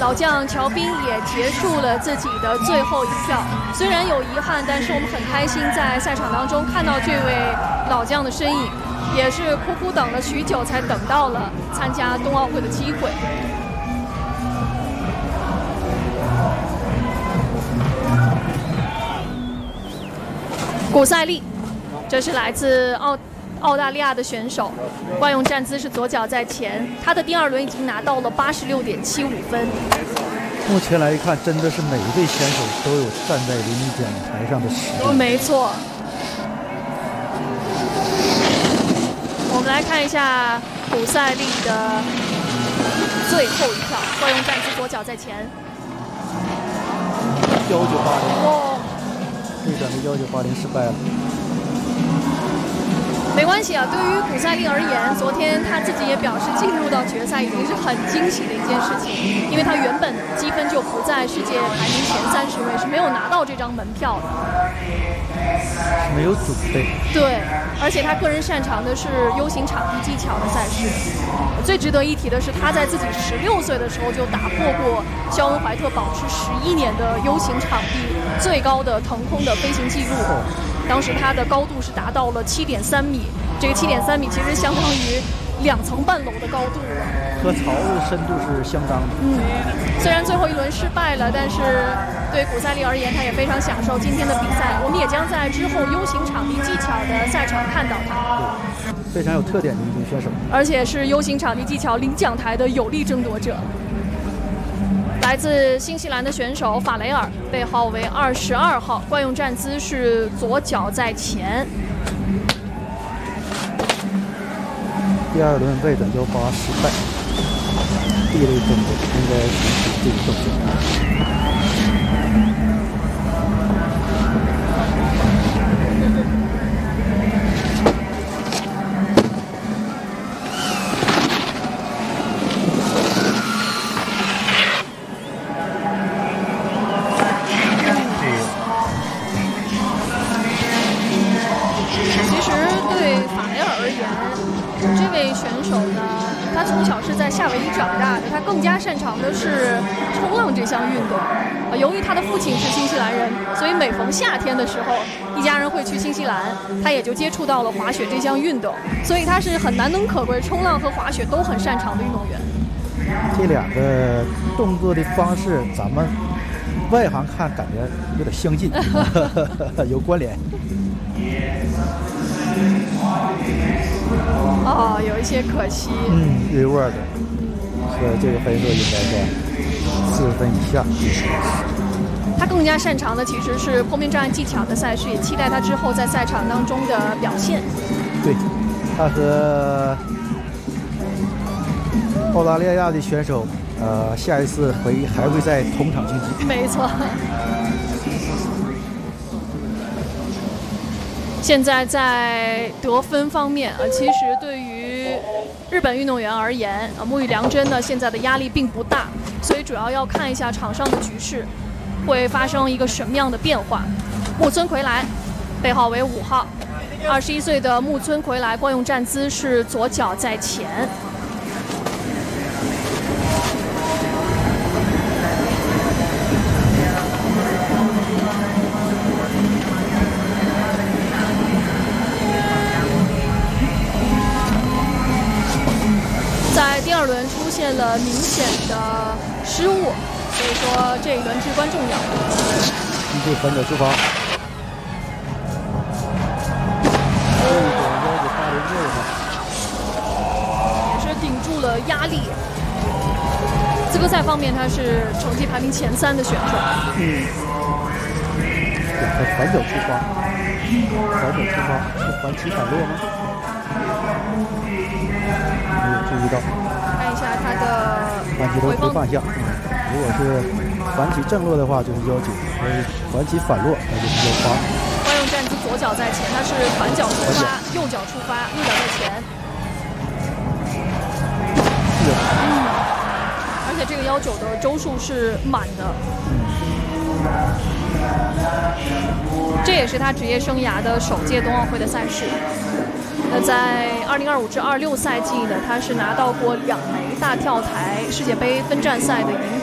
老将乔彬也结束了自己的最后一跳。虽然有遗憾，但是我们很开心在赛场当中看到这位老将的身影，也是苦苦等了许久才等到了参加冬奥会的机会。古塞利，这是来自澳大利亚的选手，惯用站姿是左脚在前，他的第2轮已经拿到了86.75分。 目前来看，真的是每一位选手都有站在领奖台上的实力。 没错。我们来看一下古塞利的最后一跳，惯用站姿左脚在前。 1980，内转的1980失败了。 没关系啊，对于古塞利而言，昨天他自己也表示进入到决赛已经是很惊喜的一件事情，因为他原本积分就不在世界排名前30位，是没有拿到这张门票的， 没有准备。 对，而且他个人擅长的是 U 型场地技巧的赛事。最值得一提的是，他在自己16岁的时候就打破过肖恩怀特保持11年的 U 型场地最高的腾空的飞行记录。当时它的高度是达到了7.3米，这个7.3米其实相当于2层半楼的高度了， 和槽的深度是相当的。 虽然最后一轮失败了，但是对古塞利而言，他也非常享受今天的比赛。我们也将在之后 U 型场地技巧的赛场看到他， 非常有特点的一名选手，而且是 U 型场地技巧领奖台的有力争夺者。来自新西兰的选手法雷尔，背号为22号，惯用站姿是左脚在前。 第2轮背转180失败，第一类动作应该是这个动作。 更加擅长的是冲浪这项运动。由于他的父亲是新西兰人，所以每逢夏天的时候，一家人会去新西兰，他也就接触到了滑雪这项运动。所以他是很难能可贵，冲浪和滑雪都很擅长的运动员。 这两个动作的方式，咱们外行看感觉有点相近，有关联。 哦，有一些可惜。 reward。这个分数应该在4分以下。 他更加擅长的其实是坡面障碍技巧的赛事，也期待他之后在赛场当中的表现。 对，他和澳大利亚的选手，下一次还会在同场竞技。 没错。现在在得分方面其实对于日本运动员而言木羽良真呢现在的压力并不大，所以主要要看一下场上的局势会发生一个什么样的变化。木村葵来，背号为5号，21岁的木村葵来，惯用站姿是左脚在前。在第2轮出现了明显的失误，所以说这一轮至关重要。 依旧反脚出发， 也是顶住了压力。资格赛方面，他是成绩排名前3的选手。 反脚出发，是反起反落吗？没有注意到。 看一下他的反起的回放项，如果是反起正落的话就是19，反起反落那就是18。 惯用站姿左脚在前，他是反脚出发，右脚出发，右脚在前。而且这个19的周数是满的。这也是他职业生涯的首届冬奥会的赛事。在2025至26赛季呢，他是拿到过2枚大跳台世界杯分站赛的银